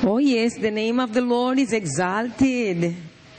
Oh yes, the name of the Lord is exalted,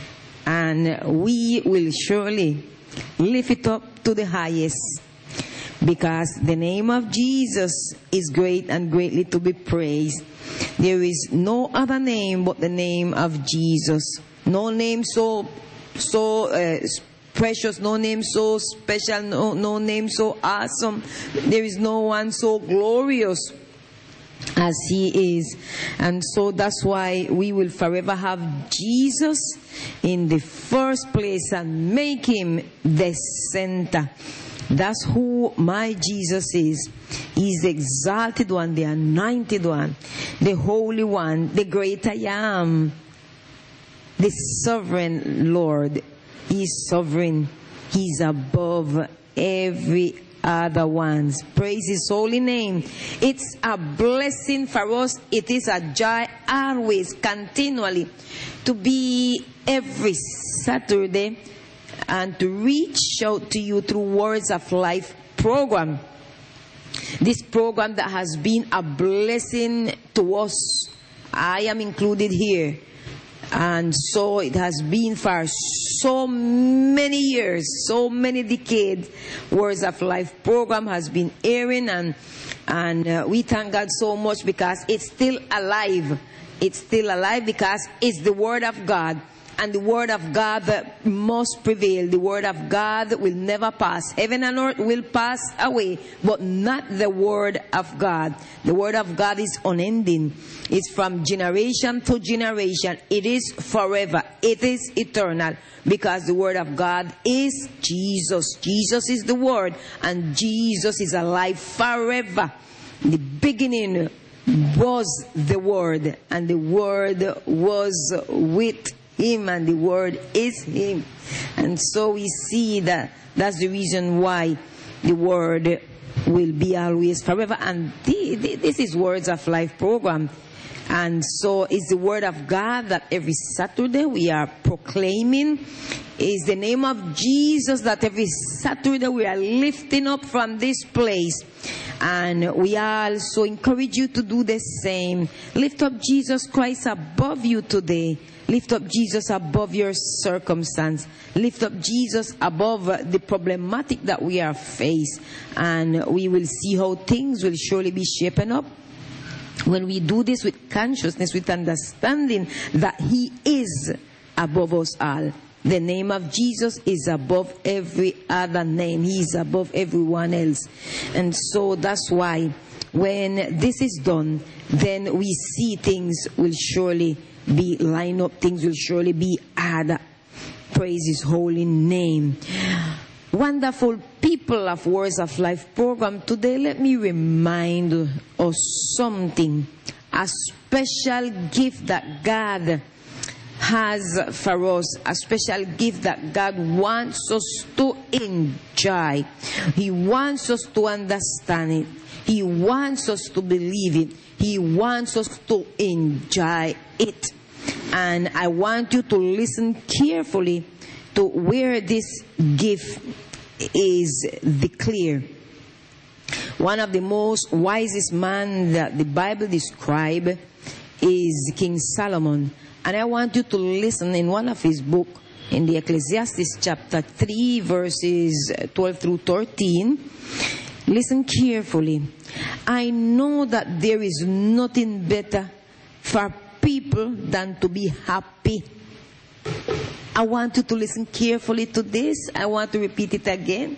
and we will surely lift it up to the highest, because the name of Jesus is great and greatly to be praised. There is no other name but the name of Jesus. No name so precious, no name so special, no name so awesome. There is no one so glorious as He is. And so that's why we will forever have Jesus in the first place and make Him the center. That's who my Jesus is. He's the exalted one, the anointed one, the holy one, the great I am, the sovereign Lord. He's sovereign. He's above every other ones. Praise His holy name. It's a blessing for us. It is a joy always, continually, to be every Saturday and to reach out to you through Words of Life program. This program that has been a blessing to us. I am included here. And so it has been for so many years, so many decades. Words of Life program has been airing, and we thank God so much because it's still alive. It's still alive because it's the Word of God. And the Word of God must prevail. The Word of God will never pass. Heaven and earth will pass away, but not the Word of God. The Word of God is unending. It's from generation to generation. It is forever. It is eternal. Because the Word of God is Jesus. Jesus is the Word. And Jesus is alive forever. In the beginning was the Word. And the Word was with Him, and the Word is Him. And so we see that that's the reason why the Word will be always forever. And this is Words of Life program. And so it's the Word of God that every Saturday we are proclaiming. It's the name of Jesus that every Saturday we are lifting up from this place. And we also encourage you to do the same. Lift up Jesus Christ above you today. Lift up Jesus above your circumstance. Lift up Jesus above the problematic that we are faced. And we will see how things will surely be shaping up when we do this with consciousness, with understanding that He is above us all. The name of Jesus is above every other name. He is above everyone else. And so that's why when this is done, then we see things will surely be lined up. Things will surely be added. Praise His holy name. Wonderful people of Words of Life program, today let me remind us something. A special gift that God has for us. A special gift that God wants us to enjoy. He wants us to understand it. He wants us to believe it. He wants us to enjoy it. And I want you to listen carefully to where this gift is declared. One of the most wisest men that the Bible describes is King Solomon. And I want you to listen in one of his books, in the Ecclesiastes chapter 3, verses 12 through 13. Listen carefully. I know that there is nothing better for people than to be happy. I want you to listen carefully to this. I want to repeat it again.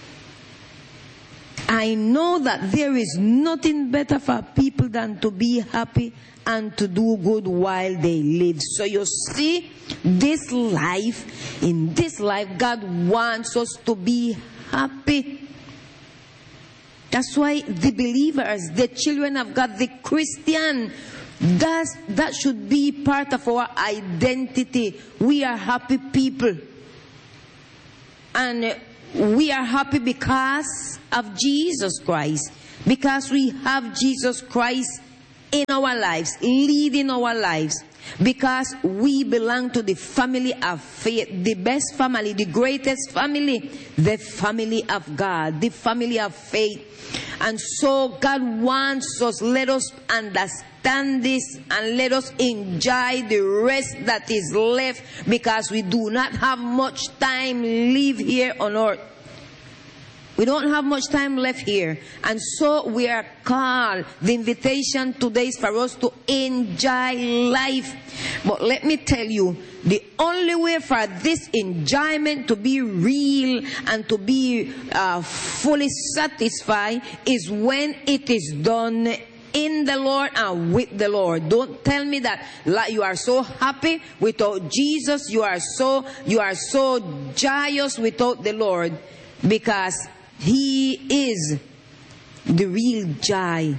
I know that there is nothing better for people than to be happy and to do good while they live. So you see, this life, in this life, God wants us to be happy. That's why the believers, the children of God, the Christian, that should be part of our identity. We are happy people. And we are happy because of Jesus Christ. Because we have Jesus Christ in our lives, leading our lives. Because we belong to the family of faith, the best family, the greatest family, the family of God, the family of faith. And so God wants us, let us understand understand this and let us enjoy the rest that is left, because we do not have much time live here on earth. We don't have much time left here. And so we are called. The invitation today is for us to enjoy life. But let me tell you, the only way for this enjoyment to be real and to be fully satisfied is when it is done in the Lord and with the Lord. Don't tell me that you are so happy without Jesus, you are so joyous without the Lord, because He is the real joy,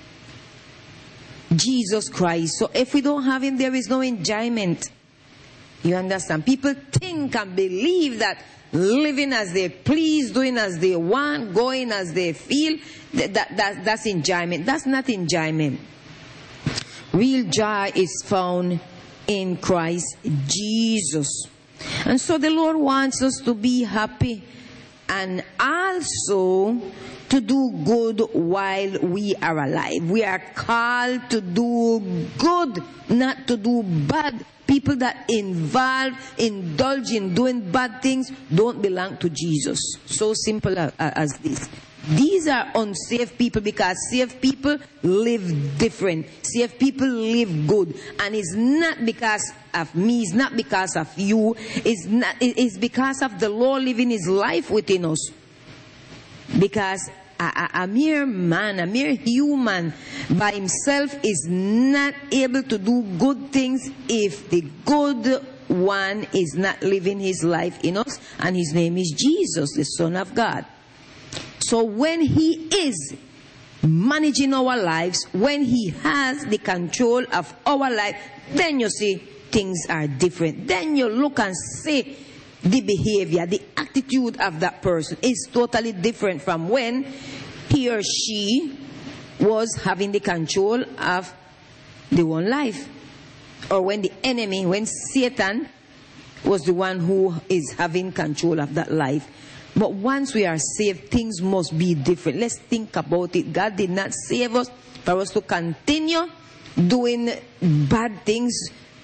Jesus Christ. So if we don't have Him, there is no enjoyment. You understand? People think and believe that living as they please, doing as they want, going as they feel, that's enjoyment. That's not enjoyment. Real joy is found in Christ Jesus. And so the Lord wants us to be happy and also to do good while we are alive. We are called to do good, not to do bad. People that indulge in doing bad things don't belong to Jesus. So simple as this. These are unsaved people, because saved people live different. Saved people live good. And it's not because of me, it's not because of you, it's because of the Lord living His life within us. Because a mere man, a mere human by himself is not able to do good things if the good one is not living His life in us, and His name is Jesus, the Son of God. So when He is managing our lives, when He has the control of our life, then you see things are different. Then you look and see the behavior, the attitude of that person is totally different from when he or she was having the control of the one life. Or when the enemy, when Satan was the one who is having control of that life. But once we are saved, things must be different. Let's think about it. God did not save us for us to continue doing bad things,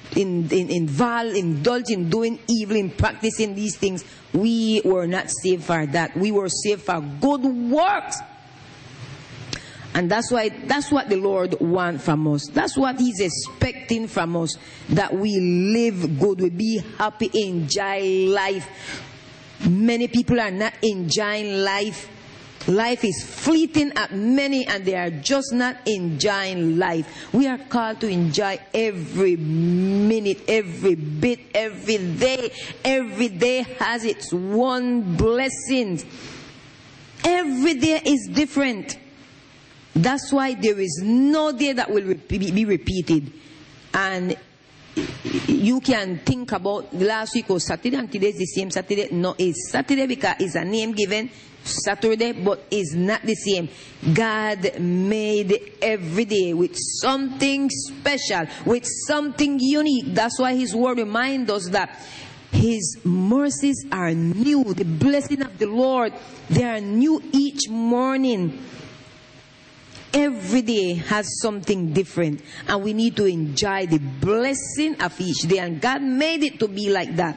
indulge in doing evil, in practicing these things. We were not saved for that. We were saved for good works. And that's what the Lord wants from us. That's what He's expecting from us. That we live good, we be happy, enjoy life. Many people are not enjoying life. Life is fleeting at many, and they are just not enjoying life. We are called to enjoy every minute, every bit, every day. Every day has its one blessing. Every day is different. That's why there is no day that will be repeated. And you can think about last week or Saturday, and today is the same Saturday. No, it's Saturday because it's a name given, Saturday, but it's not the same. God made every day with something special, with something unique. That's why His word reminds us that His mercies are new. The blessing of the Lord, they are new each morning. Every day has something different, and we need to enjoy the blessing of each day, and God made it to be like that.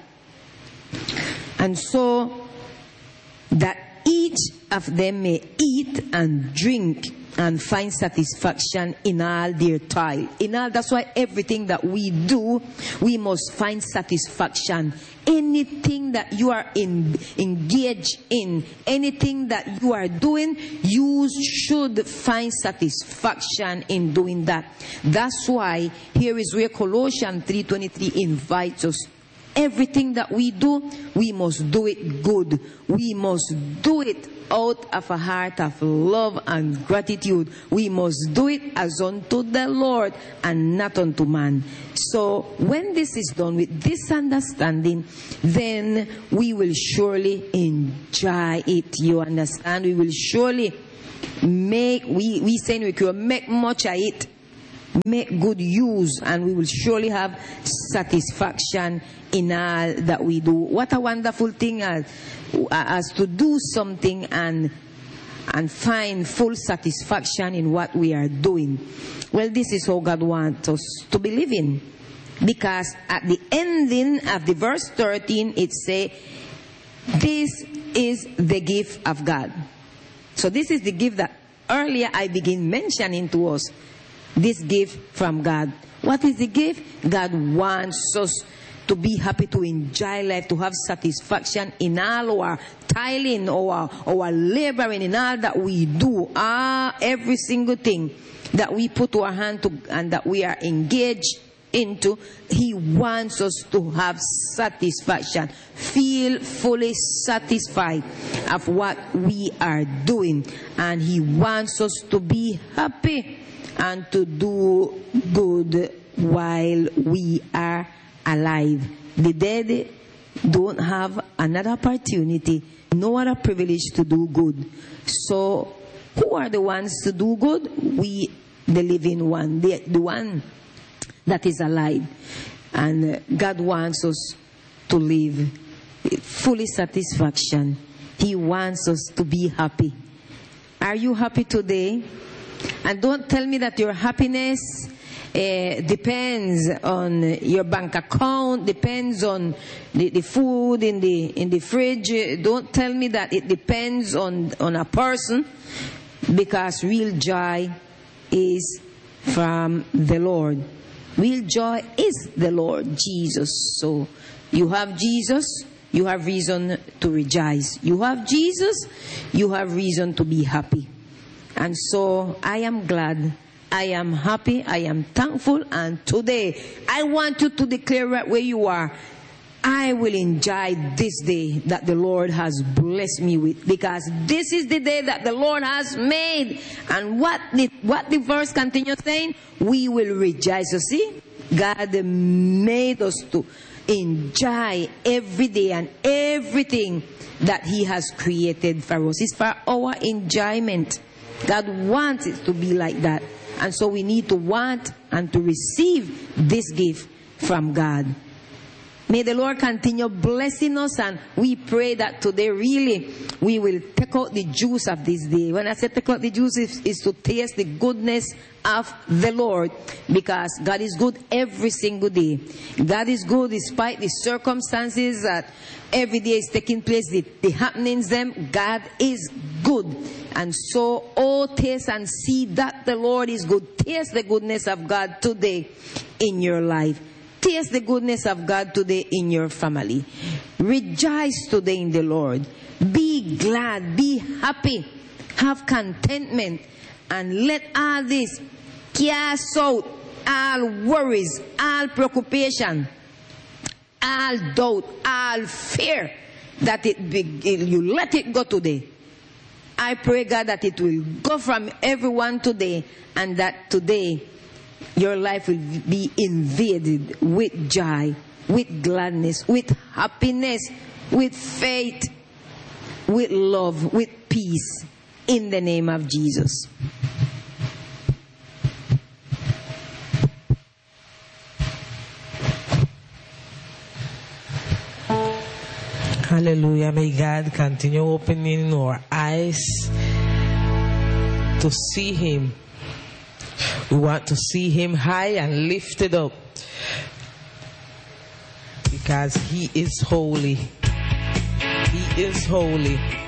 And so that each of them may eat and drink and find satisfaction in all their toil. That's why everything that we do, we must find satisfaction. Anything that you are engaged in, anything that you are doing, you should find satisfaction in doing that. That's why here is where Colossians 3:23 invites us. Everything that we do, we must do it good. We must do it out of a heart of love and gratitude. We must do it as unto the Lord and not unto man. So when this is done with this understanding, then we will surely enjoy it. You understand? We will surely make much of it, make good use, and we will surely have satisfaction in all that we do. What a wonderful thing as to do something and and find full satisfaction in what we are doing. Well, this is how God wants us to be living. Because at the ending of the verse 13, it says, this is the gift of God. So this is the gift that earlier I began mentioning to us. This gift from God. What is the gift? God wants us to be happy, to enjoy life, to have satisfaction in all our toiling, our laboring, in all that we do. Every single thing that we put our hand to and that we are engaged into, He wants us to have satisfaction, feel fully satisfied of what we are doing, and He wants us to be happy and to do good while we are alive. The dead don't have another opportunity, no other privilege to do good. So who are the ones to do good? We, the living one, the one that is alive. And God wants us to live with fully satisfaction. He wants us to be happy. Are you happy today? And don't tell me that your happiness depends on your bank account, depends on the food in the fridge. Don't tell me that it depends on a person, because real joy is from the Lord. Real joy is the Lord Jesus. So you have Jesus, you have reason to rejoice. You have Jesus, you have reason to be happy. And so I am glad, I am happy, I am thankful, and today I want you to declare right where you are, I will enjoy this day that the Lord has blessed me with, because this is the day that the Lord has made. And what the verse continues saying, we will rejoice. You see, God made us to enjoy every day and everything that He has created for us. It's for our enjoyment. God wants it to be like that. And so we need to want and to receive this gift from God. May the Lord continue blessing us, and we pray that today really we will take out the juice of this day. When I say take out the juice, is to taste the goodness of the Lord, because God is good every single day. God is good despite the circumstances that every day is taking place, the happenings them. God is good. And so, oh, taste and see that the Lord is good. Taste the goodness of God today in your life. Taste the goodness of God today in your family. Rejoice today in the Lord. Be glad, be happy, have contentment, and let all this cast out all worries, all preoccupation, all doubt, all fear, that you let it go today. I pray, God, that it will go from everyone today, and that today your life will be invaded with joy, with gladness, with happiness, with faith, with love, with peace, in the name of Jesus. Hallelujah. May God continue opening our eyes to see Him. We want to see Him high and lifted up, because He is holy. He is holy.